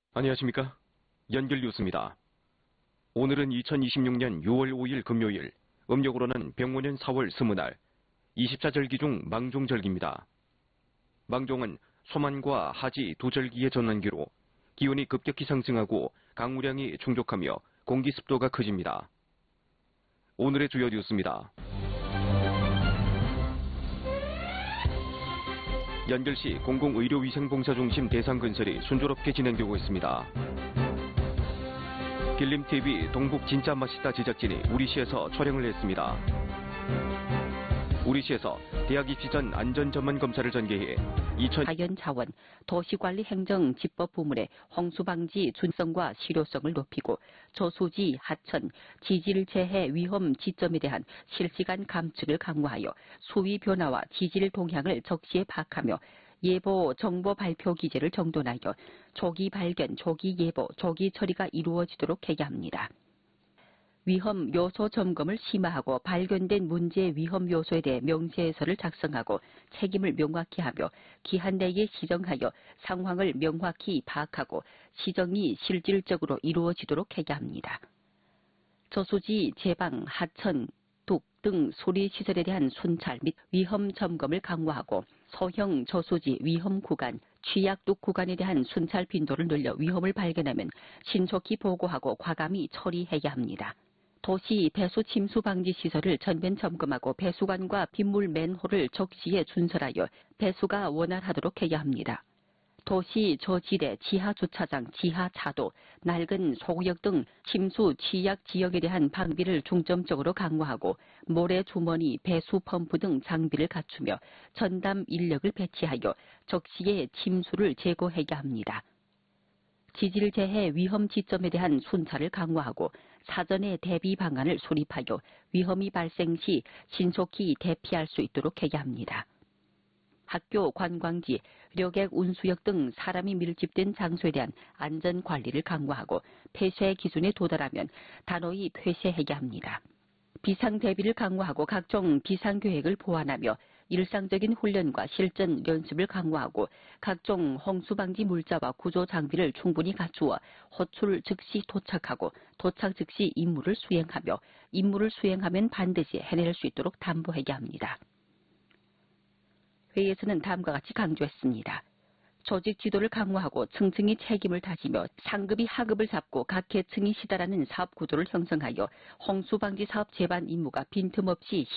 안녕하십니까? 연결뉴스입니다. 오늘은 2026년 6월 5일 금요일, 음력으로는 병원년 4월 20날, 24절기 중 망종절기입니다. 망종은 소만과 하지 두 절기의 전환기로 기온이 급격히 상승하고 강우량이 충족하며 공기 습도가 커집니다. 오늘의 주요 뉴스입니다. 연결시 공공의료위생봉사중심 대상 건설이 순조롭게 진행되고 있습니다. 길림TV 동북 진짜 맛있다 제작진이 우리시에서 촬영을 했습니다. 우리시에서 대학 입시 전 안전 전문 검사를 전개해 자연자원, 도시관리행정집법 부문의 홍수방지 준성과 실효성을 높이고 저수지, 하천, 지질재해 위험 지점에 대한 실시간 감축을 강화하여 수위 변화와 지질 동향을 적시에 파악하며 예보 정보 발표 기제를 정돈하여 조기 발견, 조기 예보, 조기 처리가 이루어지도록 해야 합니다. 위험 요소 점검을 심화하고 발견된 문제 위험 요소에 대해 명세서를 작성하고 책임을 명확히 하며 기한 내에 시정하여 상황을 명확히 파악하고 시정이 실질적으로 이루어지도록 해야 합니다. 저수지, 제방, 하천, 둑 등 수리시설에 대한 순찰 및 위험 점검을 강화하고 소형 저수지 위험 구간, 취약둑 구간에 대한 순찰 빈도를 늘려 위험을 발견하면 신속히 보고하고 과감히 처리해야 합니다. 도시 배수 침수 방지 시설을 전면 점검하고 배수관과 빗물 맨홀을 적시에 준설하여 배수가 원활하도록 해야 합니다. 도시 저지대 지하 주차장, 지하 차도, 낡은 소구역 등 침수 취약 지역에 대한 방비를 중점적으로 강화하고 모래 주머니, 배수 펌프 등 장비를 갖추며 전담 인력을 배치하여 적시에 침수를 제거해야 합니다. 지질재해 위험 지점에 대한 순찰을 강화하고 사전에 대비 방안을 수립하여 위험이 발생 시 신속히 대피할 수 있도록 해야 합니다. 학교, 관광지, 료객 운수역 등 사람이 밀집된 장소에 대한 안전관리를 강화하고 폐쇄 기준에 도달하면 단호히 폐쇄해야 합니다. 비상 대비를 강화하고 각종 비상계획을 보완하며 일상적인 훈련과 실전 연습을 강화하고 각종 홍수방지 물자와 구조 장비를 충분히 갖추어 호출 즉시 도착하고 도착 즉시 임무를 수행하며 임무를 수행하면 반드시 해낼 수 있도록 담보해야 합니다. 회의에서는 다음과 같이 강조했습니다. 조직 지도를 강화하고 층층이 책임을 다지며 상급이 하급을 잡고 각 계층이 시달하는 사업 구도를 형성하여 홍수방지 사업 제반 임무가 빈틈없이